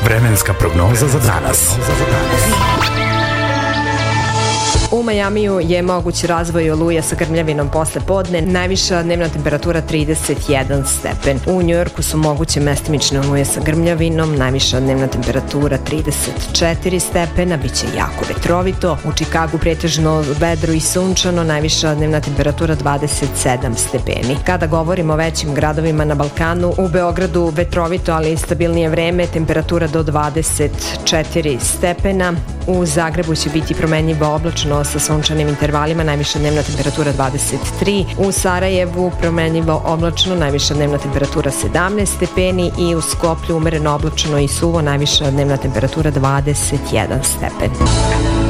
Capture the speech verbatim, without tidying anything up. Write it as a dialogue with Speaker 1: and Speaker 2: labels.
Speaker 1: Vremenska prognoza za danas.
Speaker 2: U Majamiju je moguć razvoj oluja sa grmljavinom posle podne, najviša dnevna temperatura trideset jedan stepen. U Njujorku su moguće mestimične oluje sa grmljavinom, najviša dnevna temperatura trideset četiri stepena, bit će jako vetrovito. U Čikagu pretežno vedro i sunčano, najviša dnevna temperatura dvadeset sedam stepeni. Kada govorimo o većim gradovima na Balkanu, u Beogradu vetrovito, ali stabilnije vreme, temperatura do dvadeset četiri stepena. U Zagrebu će biti promenljivo oblačno sa sunčanim intervalima, najviša dnevna temperatura dvadeset tri. U Sarajevu promenljivo oblačno, najviša dnevna temperatura sedamnaest stepeni i u Skoplju umereno oblačno i suvo, najviša dnevna temperatura dvadeset jedan stepen.